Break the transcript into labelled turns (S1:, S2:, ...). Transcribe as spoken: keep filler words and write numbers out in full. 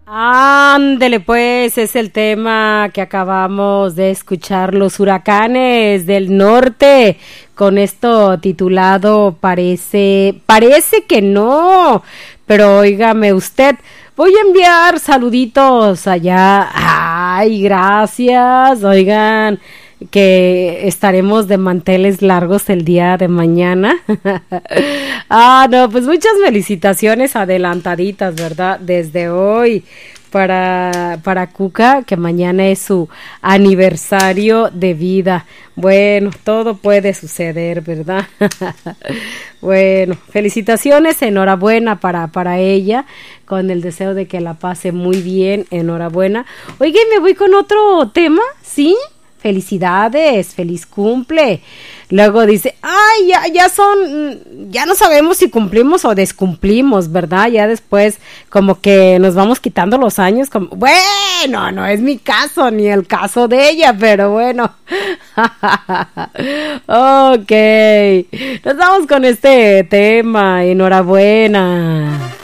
S1: Ándele pues, es el tema que acabamos de escuchar, los huracanes del norte, con esto titulado Parece, parece que no, pero óigame usted, voy a enviar saluditos allá, ay, gracias, oigan, que estaremos de manteles largos el día de mañana. Ah, no, pues muchas felicitaciones adelantaditas, ¿verdad? Desde hoy para, para Cuca, que mañana es su aniversario de vida. Bueno, todo puede suceder, ¿verdad? Bueno, felicitaciones, enhorabuena para, para ella, con el deseo de que la pase muy bien, enhorabuena. Oye, me voy con otro tema, ¿sí? Felicidades, feliz cumple. Luego dice, ay, ya, ya son, ya no sabemos si cumplimos o descumplimos, ¿verdad? Ya después como que nos vamos quitando los años, como, bueno, no es mi caso, ni el caso de ella, pero bueno. Ok, nos vamos con este tema, enhorabuena.